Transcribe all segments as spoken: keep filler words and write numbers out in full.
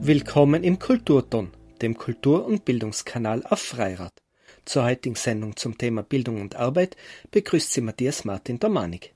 Willkommen im Kulturton, dem Kultur- und Bildungskanal auf Freirad. Zur heutigen Sendung zum Thema Bildung und Arbeit begrüßt Sie Matthias Martin Domanik.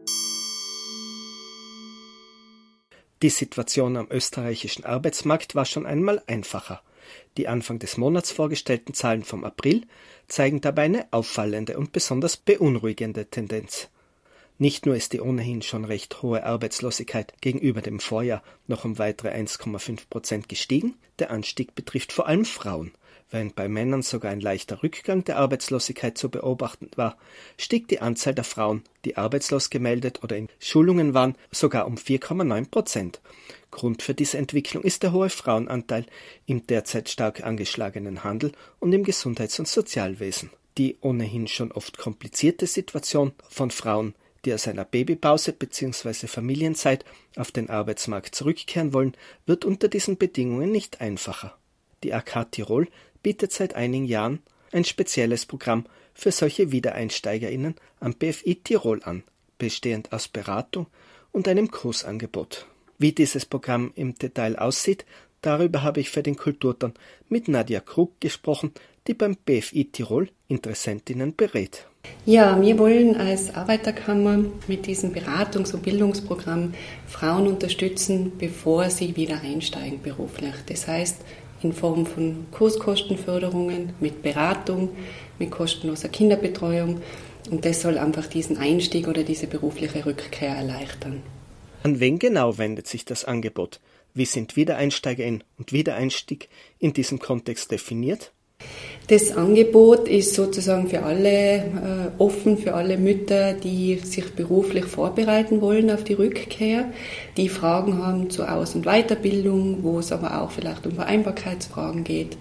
Die Situation am österreichischen Arbeitsmarkt war schon einmal einfacher. Die Anfang des Monats vorgestellten Zahlen vom April zeigen dabei eine auffallende und besonders beunruhigende Tendenz. Nicht nur ist die ohnehin schon recht hohe Arbeitslosigkeit gegenüber dem Vorjahr noch um weitere eins Komma fünf Prozent gestiegen, der Anstieg betrifft vor allem Frauen. Während bei Männern sogar ein leichter Rückgang der Arbeitslosigkeit zu beobachten war, stieg die Anzahl der Frauen, die arbeitslos gemeldet oder in Schulungen waren, sogar um vier Komma neun Prozent. Grund für diese Entwicklung ist der hohe Frauenanteil im derzeit stark angeschlagenen Handel und im Gesundheits- und Sozialwesen. Die ohnehin schon oft komplizierte Situation von Frauen, die aus einer Babypause bzw. Familienzeit auf den Arbeitsmarkt zurückkehren wollen, wird unter diesen Bedingungen nicht einfacher. Die A K Tirol bietet seit einigen Jahren ein spezielles Programm für solche WiedereinsteigerInnen am B F I Tirol an, bestehend aus Beratung und einem Kursangebot. Wie dieses Programm im Detail aussieht, darüber habe ich für den Kulturton mit Nadja Krug gesprochen, die beim B F I Tirol Interessentinnen berät. Ja, wir wollen als Arbeiterkammer mit diesem Beratungs- und Bildungsprogramm Frauen unterstützen, bevor sie wieder einsteigen beruflich. Das heißt, in Form von Kurskostenförderungen, mit Beratung, mit kostenloser Kinderbetreuung. Und das soll einfach diesen Einstieg oder diese berufliche Rückkehr erleichtern. An wen genau wendet sich das Angebot? Wie sind WiedereinsteigerInnen und Wiedereinstieg in diesem Kontext definiert? Das Angebot ist sozusagen für alle äh, offen, für alle Mütter, die sich beruflich vorbereiten wollen auf die Rückkehr, die Fragen haben zur Aus- und Weiterbildung, wo es aber auch vielleicht um Vereinbarkeitsfragen geht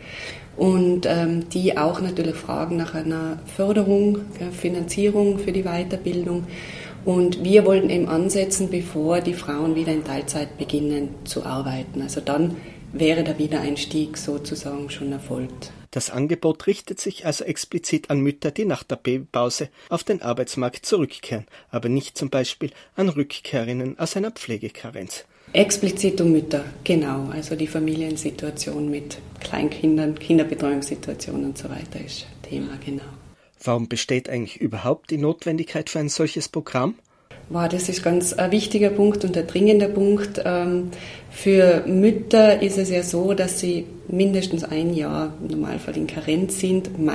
und ähm, die auch natürlich fragen nach einer Förderung, äh, Finanzierung für die Weiterbildung. Und wir wollten eben ansetzen, bevor die Frauen wieder in Teilzeit beginnen zu arbeiten. Also dann wäre der Wiedereinstieg sozusagen schon erfolgt. Das Angebot richtet sich also explizit an Mütter, die nach der Babypause auf den Arbeitsmarkt zurückkehren, aber nicht zum Beispiel an Rückkehrerinnen aus einer Pflegekarenz. Explizit um Mütter, genau. Also die Familiensituation mit Kleinkindern, Kinderbetreuungssituation und so weiter ist Thema, genau. Warum besteht eigentlich überhaupt die Notwendigkeit für ein solches Programm? Wow, das ist ganz ein wichtiger Punkt und ein dringender Punkt. Für Mütter ist es ja so, dass sie mindestens ein Jahr im Normalfall in Karenz sind,